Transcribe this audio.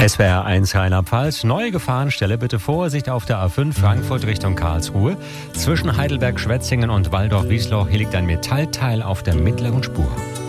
SWR 1 Rheinland-Pfalz. Neue Gefahrenstelle. Bitte Vorsicht auf der A5 Frankfurt Richtung Karlsruhe. Zwischen Heidelberg-Schwetzingen und Walldorf-Wiesloch. Hier liegt ein Metallteil auf der mittleren Spur.